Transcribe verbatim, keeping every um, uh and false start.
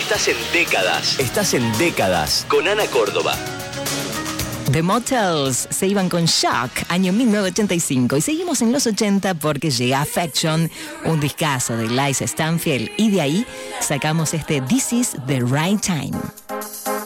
Estás en décadas. Estás en décadas con Ana Córdoba. The Motels se iban con Shock, año mil novecientos ochenta y cinco. Y seguimos en los ochenta porque llega Affection, un discazo de Liza Stanfield. Y de ahí sacamos este This Is the Right Time.